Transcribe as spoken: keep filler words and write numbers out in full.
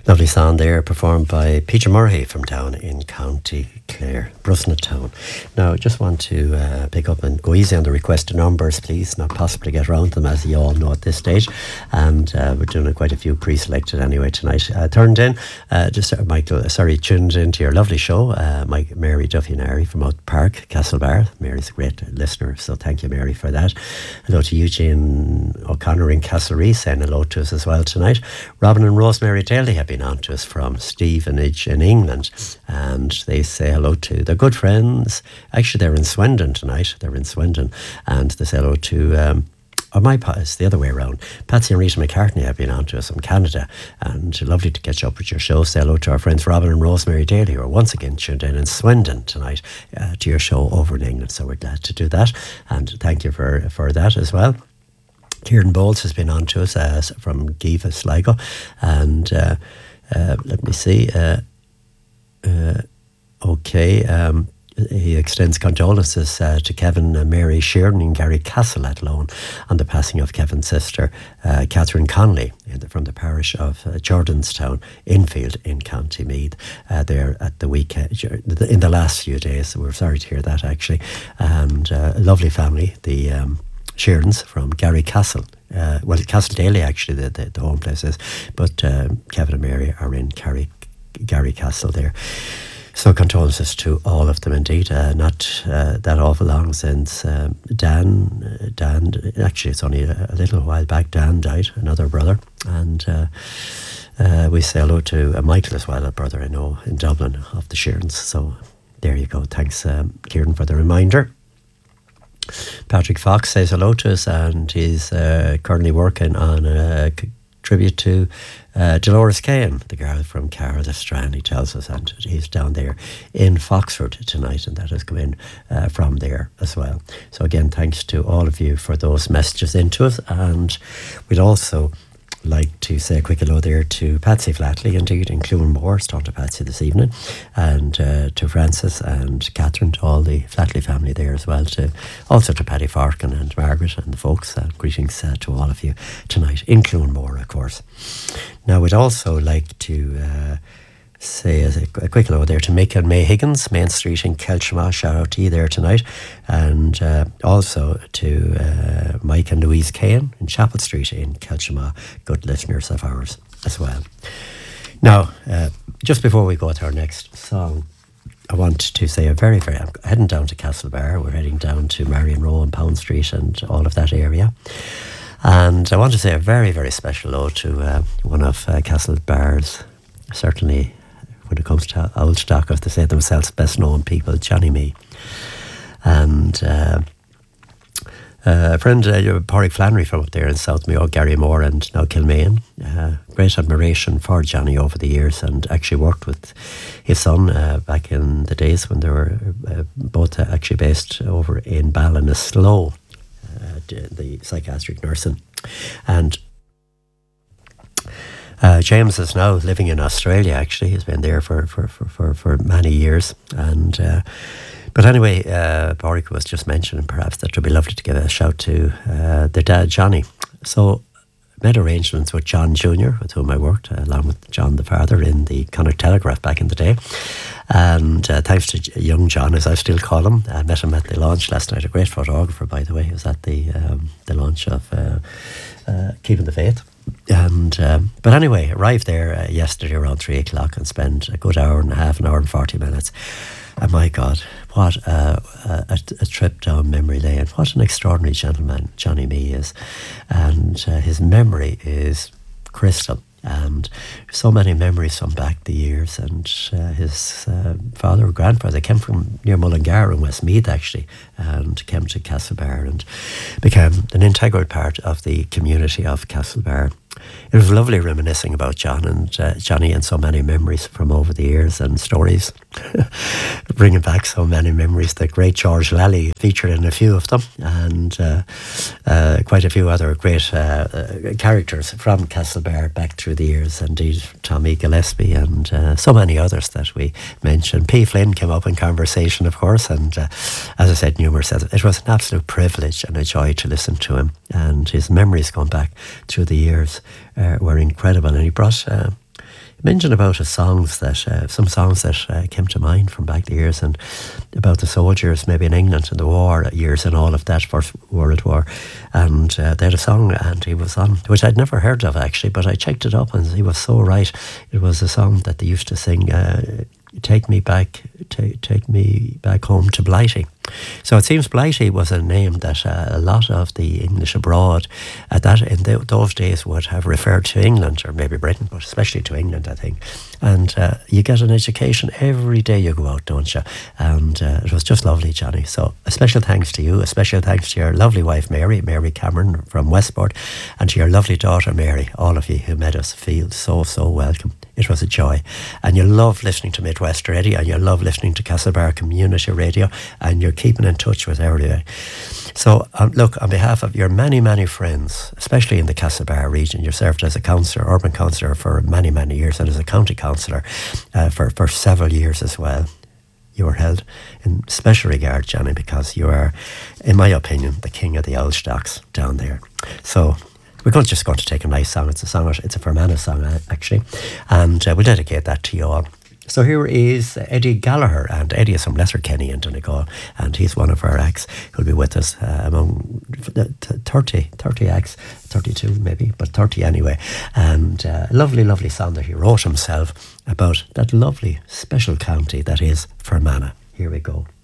Lovely song there, performed by Peter Murray from down in County Clare, Brusnet Town. Now, I just want to uh, pick up and go easy on the requested numbers, please. Not possible to get around them, as you all know at this stage. And uh, we're doing quite a few pre-selected anyway tonight. Uh, turned in, uh, just uh, Michael, uh, sorry, tuned into your lovely show. Uh, Mike, Mary Duffy Nary from Out Park, Castlebar. Mary's a great listener, so thank you, Mary, for that. Hello to Eugene O'Connor in Castlereagh, saying hello to us as well tonight. Robin and Rosemary Daly have been on to us from Stevenage in England, and they say hello to their good friends. Actually, they're in Swindon tonight. They're in Swindon, and they say hello to um, oh my it's the other way around. Patsy and Rita McCartney have been on to us from Canada, and lovely to catch up with your show. Say hello to our friends Robin and Rosemary Daly, who are once again tuned in in Swindon tonight uh, to your show over in England. So we're glad to do that, and thank you for for that as well. Kieran Bowles has been on to us uh, from Giva Sligo, and uh, uh, let me see. Uh, uh, okay, um, he extends condolences uh, to Kevin and Mary Sheeran in Gary Castle at Lone on the passing of Kevin's sister, uh, Catherine Connolly, in the, from the parish of uh, Jordanstown, Infield in County Meath. Uh, there at the weekend, in the last few days. So we're sorry to hear that, actually. And uh, a lovely family, the Um, Sheerans from Gary Castle. Uh, well, Castle Daly, actually, the, the, the home place is. But uh, Kevin and Mary are in Gary, Gary Castle there. So condolences to all of them indeed. Uh, not uh, that awful long since um, Dan, uh, Dan, actually it's only a, a little while back, Dan died, another brother. And uh, uh, we say hello to uh, Michael as well, a brother I know in Dublin of the Sheerans. So there you go. Thanks, um, Kieran, for the reminder. Patrick Fox says hello to us, and he's uh, currently working on a c- tribute to uh, Dolores Cahan, the girl from Cara the Strand, he tells us, and he's down there in Foxford tonight, and that has come in uh, from there as well. So again, thanks to all of you for those messages into us, and we'd also like to say a quick hello there to Patsy Flatley, indeed, in Clunmore. Talked to Patsy this evening, and uh, to Francis and Catherine, to all the Flatley family there as well, to also to Paddy Farkin and Margaret and the folks. Uh, greetings uh, to all of you tonight in Clunmore, of course. Now, we'd also like to uh, say a, a quick hello there to Mick and May Higgins, Main Street in Kelshima. Shout out to you there tonight. And uh, also to uh, Mike and Louise Cahan in Chapel Street in Kelshima, good listeners of ours as well. Now, uh, just before we go to our next song, I want to say a very, very, I'm heading down to Castlebar. We're heading down to Marion Row and Pound Street and all of that area. And I want to say a very, very special hello to uh, one of uh, Castlebar's, certainly when it comes to old stock, as they say themselves, best known people, Johnny Mee. And uh, uh, a friend, uh, Pádraig Flannery from up there in South Mayo, Gary Moore and now Kilmaine. Uh, great admiration for Johnny over the years, and actually worked with his son uh, back in the days when they were uh, both uh, actually based over in Ballinasloe, uh, the psychiatric nursing. And Uh, James is now living in Australia, actually. He's been there for, for, for, for, for many years. And uh, But anyway, uh, Pádraig was just mentioning perhaps that it would be lovely to give a shout to uh, their dad, Johnny. So made arrangements with John Junior, with whom I worked, uh, along with John the father, in the Connacht Telegraph back in the day. And uh, thanks to young John, as I still call him, I met him at the launch last night. A great photographer, by the way. He was at the, um, the launch of uh, uh, Keeping the Faith. And um, but anyway, arrived there uh, yesterday around three o'clock and spent a good hour and a half, an hour and forty minutes. And my God, what a, a, a trip down memory lane! What an extraordinary gentleman Johnny Mee is, and uh, his memory is crystal. And so many memories from back the years. And uh, his uh, father or grandfather came from near Mullingar in Westmeath, actually, and came to Castlebar and became an integral part of the community of Castlebar. It was lovely reminiscing about John and uh, Johnny, and so many memories from over the years and stories, bringing back so many memories. The great George Lally featured in a few of them, and uh, uh, quite a few other great uh, uh, characters from Castlebar back through the years. Indeed, Tommy Gillespie and uh, so many others that we mentioned. P. Flynn came up in conversation, of course, and uh, as I said numerous times, it was an absolute privilege and a joy to listen to him, and his memories going back through the years Uh, were incredible. And he brought uh, mentioned about his songs that uh, some songs that uh, came to mind from back the years, and about the soldiers maybe in England in the war years and all of that, First World War. And uh, they had a song, and he was on, which I'd never heard of actually, but I checked it up and he was so right. It was a song that they used to sing, uh, Take Me Back, take, take me back home to Blighty. So it seems Blighty was a name that uh, a lot of the English abroad at that in th- those days would have referred to England, or maybe Britain, but especially to England, I think. And uh, you get an education every day you go out, don't you? And uh, it was just lovely, Johnny. So a special thanks to you, a special thanks to your lovely wife, Mary, Mary Cameron from Westport, and to your lovely daughter, Mary, all of you who made us feel so, so welcome. It was a joy. And you love listening to Midwest Radio, and you love listening to Castlebar Community Radio, and you're keeping in touch with everybody. So, um, look, on behalf of your many, many friends, especially in the Castlebar region, you served as a councillor, urban councillor for many, many years, and as a county councillor uh, for, for several years as well. You were held in special regard, Johnny, because you are, in my opinion, the king of the old stocks down there. So, we're going to just going to take a nice song. It's a song, it's a Fermanagh song, actually. And uh, we'll dedicate that to you all. So here is Eddie Gallagher, and Eddie is from Letterkenny in Donegal, and he's one of our acts who'll be with us uh, among thirty, thirty acts, thirty-two maybe, but thirty anyway. And uh, a lovely, lovely song that he wrote himself about that lovely special county that is Fermanagh. Here we go.